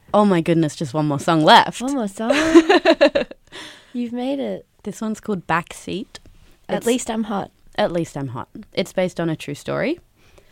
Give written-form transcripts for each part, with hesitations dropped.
Oh my goodness, just one more song left. One more song. You've made it. This one's called Backseat. At least I'm hot. At least I'm hot. It's based on a true story.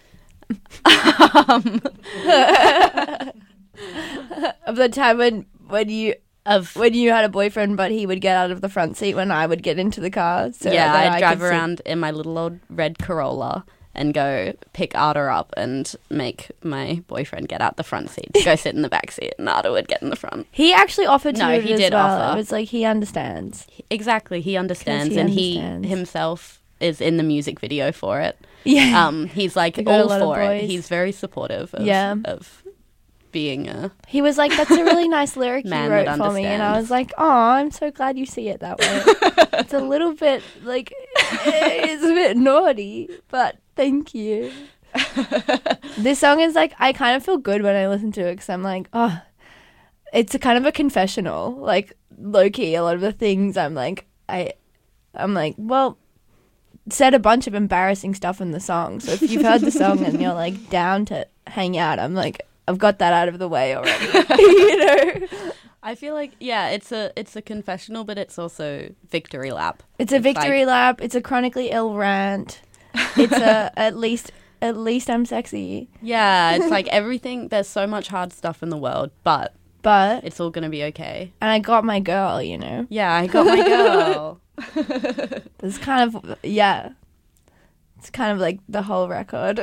Of the time when you had a boyfriend, but he would get out of the front seat when I would get into the car. So yeah, that I'd I drive could around in my little old red Corolla and go pick Arda up and make my boyfriend get out the front seat, go sit in the back seat, and Arda would get in the front. He actually offered to No, do it he as did well. offer. It was like he understands. Exactly, he understands, he and understands. he himself is in the music video for it. Yeah. He's like They got a all lot of for it. boys. He's very supportive of, Yeah. of being a... He was like, that's a really nice lyric you Man wrote that for me. And I understands. was like, oh, I'm so glad you see it that way. It's a little bit, like, it's a bit naughty, but thank you. This song is like, I kind of feel good when I listen to it because I'm like, oh, it's a kind of a confessional. Like, low-key, a lot of the things I'm like, well, said a bunch of embarrassing stuff in the song. So if you've heard the song and you're like down to hang out, I'm like, I've got that out of the way already. You know? I feel like, yeah, it's a confessional, but it's also victory lap. It's a victory like- lap. It's a chronically ill rant. It's a at least I'm sexy. Yeah, it's like everything, there's so much hard stuff in the world, but But it's all going to be okay. and I got my girl, you know. Yeah, I got my girl. It's kind of It's kind of like the whole record.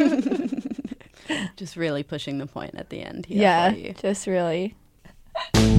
Just really pushing the point at the end here Yeah, for you. just really.